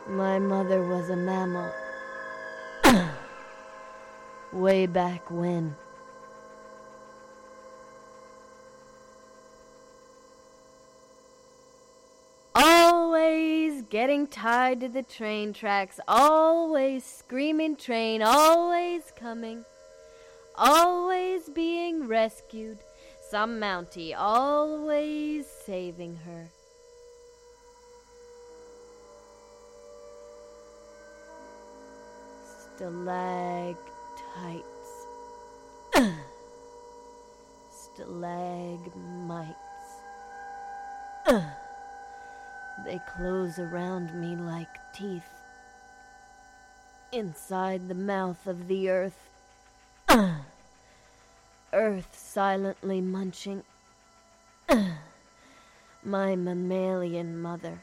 My mother was a mammal. Way back when. Always getting tied to the train tracks, always screaming train, always coming, always being rescued, some Mountie always saving her. Stalactites. Stalagmites. They close around me like teeth inside the mouth of the earth. Earth silently munching my mammalian mother.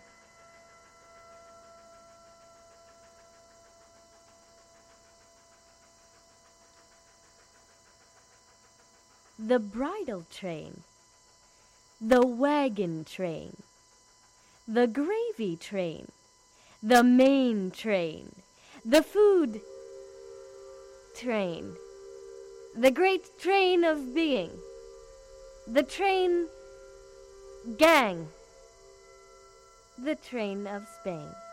The bridal train, the wagon train, the gravy train, the main train, the food train, the great train of being, the train gang, the train of Spain.